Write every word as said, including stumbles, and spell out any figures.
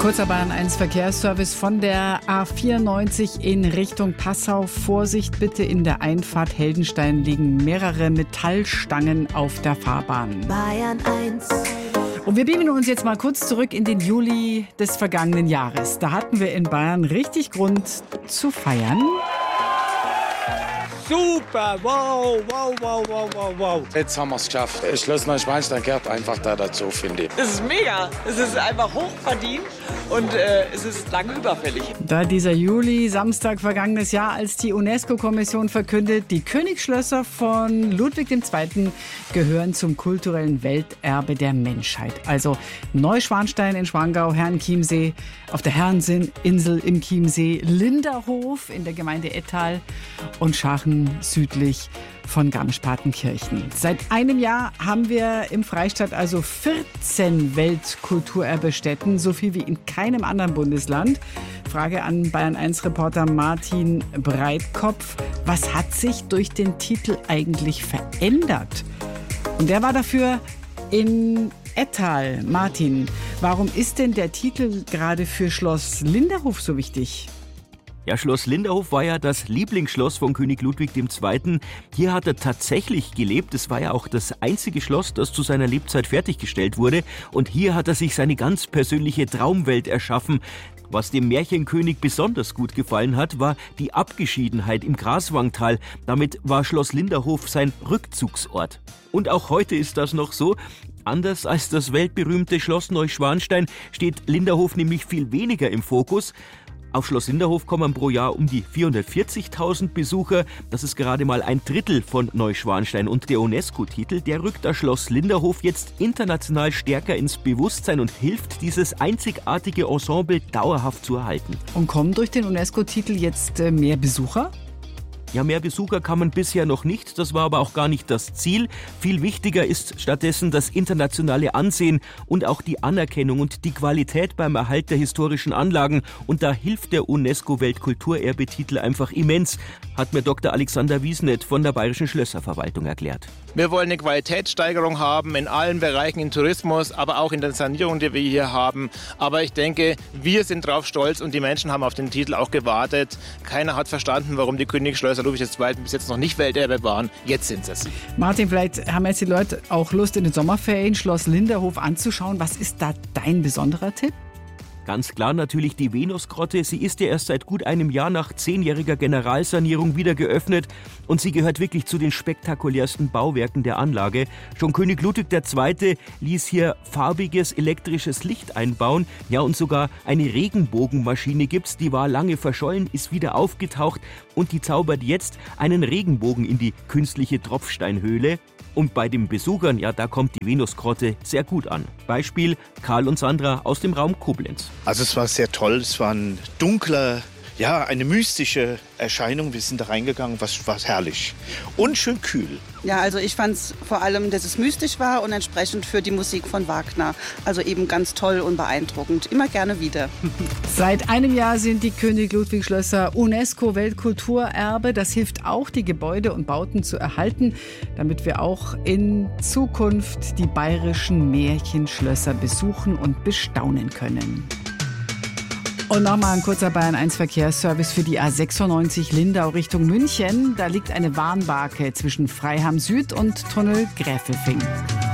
Kurzer Bayern eins Verkehrsservice von der A vierundneunzig in Richtung Passau. Vorsicht bitte, in der Einfahrt Heldenstein liegen mehrere Metallstangen auf der Fahrbahn. Bayern eins. Und wir beamen uns jetzt mal kurz zurück in den Juli des vergangenen Jahres. Da hatten wir in Bayern richtig Grund zu feiern. Super, wow, wow, wow, wow, wow, wow. Jetzt haben wir es geschafft. Schloss Neuschwanstein gehört einfach da dazu, finde ich. Es ist mega. Es ist einfach hochverdient und äh, es ist lange überfällig. Da dieser Juli, Samstag vergangenes Jahr, als die UNESCO-Kommission verkündet, die Königsschlösser von Ludwig der Zweite gehören zum kulturellen Welterbe der Menschheit. Also Neuschwanstein in Schwangau, Herrenchiemsee, auf der Herreninsel im Chiemsee, Linderhof in der Gemeinde Ettal und Schachen südlich von Garmisch-Partenkirchen. Seit einem Jahr haben wir im Freistaat also vierzehn Weltkulturerbestätten, so viel wie in keinem anderen Bundesland. Frage an Bayern eins Reporter Martin Breitkopf. Was hat sich durch den Titel eigentlich verändert? Und der war dafür in Ettal. Martin, warum ist denn der Titel gerade für Schloss Linderhof so wichtig? Ja, Schloss Linderhof war ja das Lieblingsschloss von König Ludwig der Zweite. Hier hat er tatsächlich gelebt. Es war ja auch das einzige Schloss, das zu seiner Lebzeit fertiggestellt wurde. Und hier hat er sich seine ganz persönliche Traumwelt erschaffen. Was dem Märchenkönig besonders gut gefallen hat, war die Abgeschiedenheit im Graswangtal. Damit war Schloss Linderhof sein Rückzugsort. Und auch heute ist das noch so. Anders als das weltberühmte Schloss Neuschwanstein steht Linderhof nämlich viel weniger im Fokus. Auf Schloss Linderhof kommen pro Jahr um die vierhundertvierzigtausend Besucher. Das ist gerade mal ein Drittel von Neuschwanstein. Und der UNESCO-Titel, der rückt das Schloss Linderhof jetzt international stärker ins Bewusstsein und hilft, dieses einzigartige Ensemble dauerhaft zu erhalten. Und kommen durch den UNESCO-Titel jetzt äh, mehr Besucher? Ja, mehr Besucher kamen bisher noch nicht, das war aber auch gar nicht das Ziel. Viel wichtiger ist stattdessen das internationale Ansehen und auch die Anerkennung und die Qualität beim Erhalt der historischen Anlagen. Und da hilft der UNESCO-Weltkulturerbetitel einfach immens, hat mir Doktor Alexander Wiesnet von der Bayerischen Schlösserverwaltung erklärt. Wir wollen eine Qualitätssteigerung haben in allen Bereichen, im Tourismus, aber auch in der Sanierung, die wir hier haben. Aber ich denke, wir sind drauf stolz und die Menschen haben auf den Titel auch gewartet. Keiner hat verstanden, warum die Königsschlösser Ludwig der Zweite bis jetzt noch nicht Welterbe waren. Jetzt sind es. Martin, vielleicht haben jetzt die Leute auch Lust, in den Sommerferien Schloss Linderhof anzuschauen. Was ist da dein besonderer Tipp? Ganz klar natürlich die Venusgrotte. Sie ist ja erst seit gut einem Jahr nach zehnjähriger Generalsanierung wieder geöffnet und sie gehört wirklich zu den spektakulärsten Bauwerken der Anlage. Schon König Ludwig der Zweite ließ hier farbiges elektrisches Licht einbauen. Ja, und sogar eine Regenbogenmaschine gibt's, die war lange verschollen, ist wieder aufgetaucht und die zaubert jetzt einen Regenbogen in die künstliche Tropfsteinhöhle. Und bei den Besuchern, ja, da kommt die Venusgrotte sehr gut an. Beispiel Karl und Sandra aus dem Raum Koblenz. Also es war sehr toll, es war ein dunkler, ja, eine mystische Erscheinung. Wir sind da reingegangen, was war herrlich und schön kühl. Ja, also ich fand es vor allem, dass es mystisch war und entsprechend für die Musik von Wagner. Also eben ganz toll und beeindruckend. Immer gerne wieder. Seit einem Jahr sind die König Ludwig Schlösser UNESCO-Weltkulturerbe. Das hilft auch, die Gebäude und Bauten zu erhalten, damit wir auch in Zukunft die bayerischen Märchenschlösser besuchen und bestaunen können. Und nochmal ein kurzer Bayern eins Verkehrsservice für die A sechsundneunzig Lindau Richtung München. Da liegt eine Warnbarke zwischen Freiham Süd und Tunnel Gräfelfing.